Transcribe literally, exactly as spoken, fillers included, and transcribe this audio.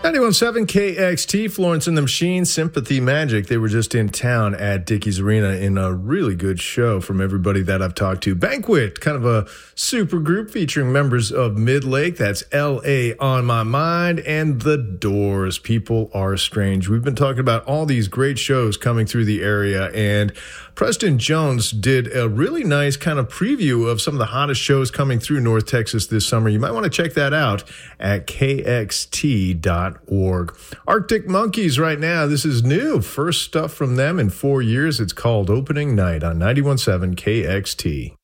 ninety-one point seven K X T, Florence and the Machine, Sympathy Magic. They were just in town at Dickies Arena in a really good show from everybody that I've talked to. Banquet, kind of a super group featuring members of Midlake. That's L A on My Mind and The Doors. People Are Strange. We've been talking about all these great shows coming through the area, and Preston Jones did a really nice kind of preview of some of the hottest shows coming through North Texas this summer. You might want to check that out at K X T dot org. Arctic Monkeys right now. This is new. First stuff from them in four years. It's called Opening Night on ninety-one point seven K X T.